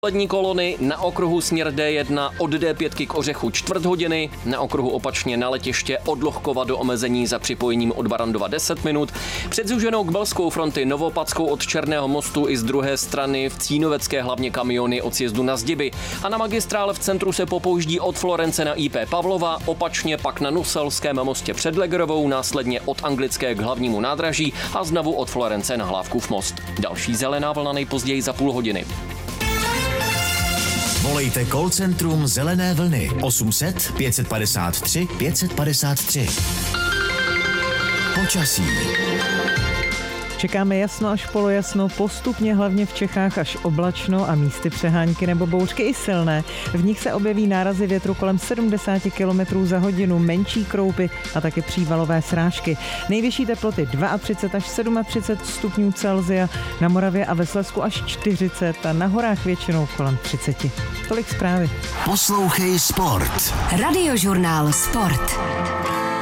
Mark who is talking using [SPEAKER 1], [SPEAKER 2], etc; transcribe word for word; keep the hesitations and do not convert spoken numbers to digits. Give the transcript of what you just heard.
[SPEAKER 1] Lední kolony na okruhu směr D jedna od D pět k Ořechu čtvrt hodiny, na okruhu opačně na letiště od Lohkova do omezení za připojením od Barandova deset minut, před Zúženou k Belskou fronty Novopadskou od Černého mostu i z druhé strany v Cínovecké hlavně kamiony od sjezdu na Zdiby a na magistrále v centru se popouždí od Florence na I P Pavlova, opačně pak na Nuselském mostě před Legerovou, následně od Anglické k hlavnímu nádraží a znovu od Florence na Hlávkův most. Další zelená vlna nejpozději za půl hodiny.
[SPEAKER 2] Volejte call centrum Zelené vlny osm set pět padesát tři pět padesát tři. Počasí.
[SPEAKER 3] Čekáme jasno až polojasno, postupně hlavně v Čechách až oblačno a místy přehánky nebo bouřky i silné. V nich se objeví nárazy větru kolem sedmdesát kilometrů za hodinu, menší kroupy a také přívalové srážky. Nejvyšší teploty třicet dva až třicet sedm stupňů Celsia, na Moravě a ve Slezsku až čtyřicet a na horách většinou kolem třicet. Tolik zprávy.
[SPEAKER 2] Poslouchej Sport.
[SPEAKER 4] Radiožurnál Sport.